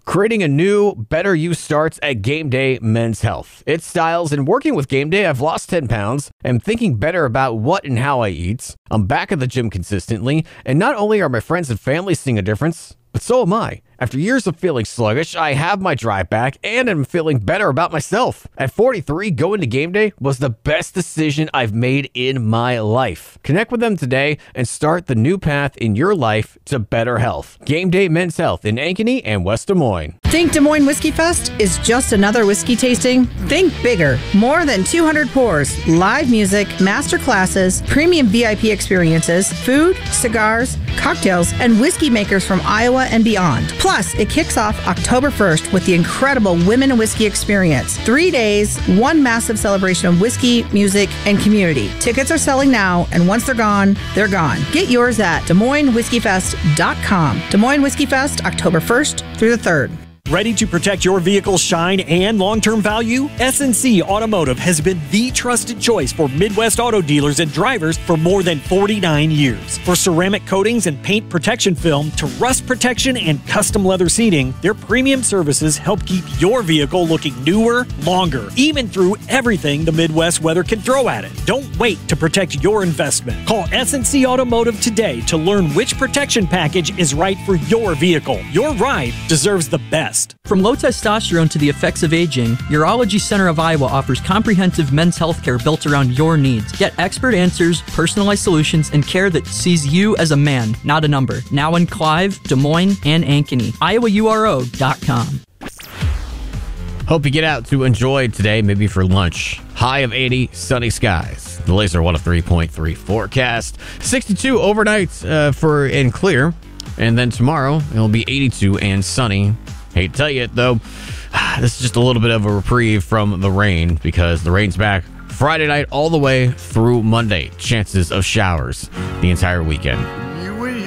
Creating a new, better you starts at Game Day Men's Health. Its styles and working with Game Day, I've lost 10 pounds. I'm thinking better about what and how I eat. I'm back at the gym consistently, and not only are my friends and family seeing a difference, but so am I. After years of feeling sluggish, I have my drive back and am feeling better about myself. At 43, going to Game Day was the best decision I've made in my life. Connect with them today and start the new path in your life to better health. Game Day Men's Health in Ankeny and West Des Moines. Think Des Moines Whiskey Fest is just another whiskey tasting? Think bigger. More than 200 pours, live music, master classes, premium VIP experiences, food, cigars, cocktails, and whiskey makers from Iowa and beyond. Plus, it kicks off October 1st with the incredible Women in Whiskey Experience. 3 days, one massive celebration of whiskey, music, and community. Tickets are selling now, and once they're gone, they're gone. Get yours at DesMoinesWhiskeyFest.com. Des Moines Whiskey Fest, October 1st through the 3rd. Ready to protect your vehicle's shine and long-term value? SNC Automotive has been the trusted choice for Midwest auto dealers and drivers for more than 49 years. For ceramic coatings and paint protection film to rust protection and custom leather seating, their premium services help keep your vehicle looking newer, longer, even through everything the Midwest weather can throw at it. Don't wait to protect your investment. Call SNC Automotive today to learn which protection package is right for your vehicle. Your ride deserves the best. From low testosterone to the effects of aging, Urology Center of Iowa offers comprehensive men's health care built around your needs. Get expert answers, personalized solutions, and care that sees you as a man, not a number. Now in Clive, Des Moines, and Ankeny. IowaURO.com. Hope you get out to enjoy today, maybe for lunch. High of 80, sunny skies. The Laser 103.3 forecast. 62 overnight for and clear. And then tomorrow, it'll be 82 and sunny. Hate to tell you it, though, this is just a little bit of a reprieve from the rain because the rain's back Friday night all the way through Monday. Chances of showers the entire weekend.